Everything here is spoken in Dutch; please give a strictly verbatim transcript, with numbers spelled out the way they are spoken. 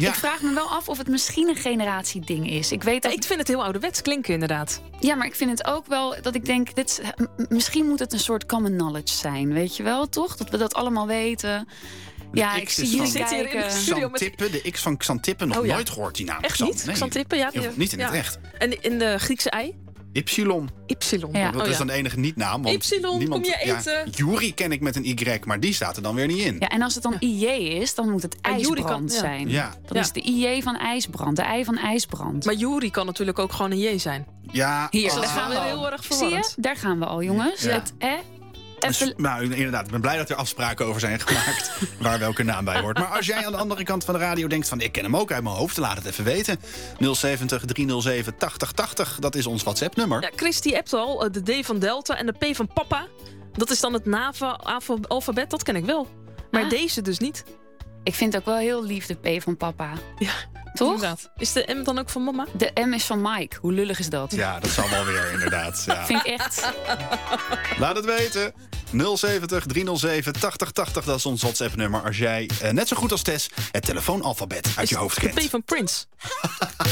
Ja. Ik vraag me wel af of het misschien een generatieding is. Ik weet dat... Ik vind het heel ouderwets klinken, inderdaad. Ja, maar ik vind het ook wel dat ik denk... Dit is, m- misschien moet het een soort common knowledge zijn. Weet je wel, toch? Dat we dat allemaal weten. De Ja, X ik is zie van- jullie Zit hier in de kijken. studio met- Xantippe, de X van Xantippe, nog Oh ja. nooit gehoord die naam. Echt Xan- niet? Nee. Xantippe, ja. Heel- Niet in ja. het echt. En in de Griekse ei? Ypsilon. Ypsilon. Ja. Dat Oh, is ja. dan de enige niet-naam. want Ypsilon, niemand- kom je ja, eten? Yuri ken ik met een Y, maar die staat er dan weer niet in. Ja, en als het dan I J is, dan moet het En Yuri ijsbrand kan- ja. zijn. Ja. Dat Ja. is de I J van ijsbrand, de I van ijsbrand. Maar Yuri kan natuurlijk ook gewoon een J zijn. Ja, Hier, als- daar gaan we gaan we heel al. erg Zie je? verwarrend. Daar gaan we al, jongens. Ja. Het, eh, Dus, even, nou, inderdaad, ik ben blij dat er afspraken over zijn gemaakt waar welke naam bij hoort. Maar als jij aan de andere kant van de radio denkt van ik ken hem ook uit mijn hoofd, laat het even weten. nul zeventig, driehonderdzeven, tachtig tachtig, dat is ons WhatsApp-nummer. Ja, Christy appt al, eh, de D van Delta en de P van Papa. Dat is dan het NAVA-alfabet, dat ken ik wel. Maar Ah. deze dus niet. ik vind ook wel heel lief de P van papa. Ja, Toch? inderdaad. Is de M dan ook van mama? De M is van Mike. Hoe lullig is dat? Ja, dat zal wel weer, inderdaad. Ja. Vind ik echt... Laat het weten. nul zeventig, driehonderdzeven, tachtig tachtig, dat is ons WhatsApp-nummer. Als jij, eh, net zo goed als Tess, het telefoonalfabet uit je hoofd De P kent. van Prince.